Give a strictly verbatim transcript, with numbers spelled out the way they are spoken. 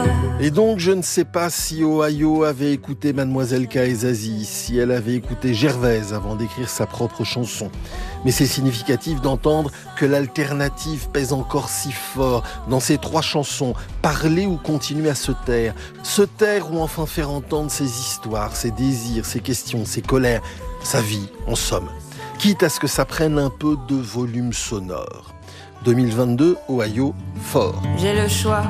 Et donc, je ne sais pas si Ohio avait écouté Mademoiselle K et Zazie, si elle avait écouté Gervaise avant d'écrire sa propre chanson. Mais c'est significatif d'entendre que l'alternative pèse encore si fort dans ces trois chansons. Parler ou continuer à se taire. Se taire ou enfin faire entendre ses histoires, ses désirs, ses questions, ses colères, sa vie, en somme. Quitte à ce que ça prenne un peu de volume sonore. deux mille vingt-deux, Ohio, fort. J'ai le choix.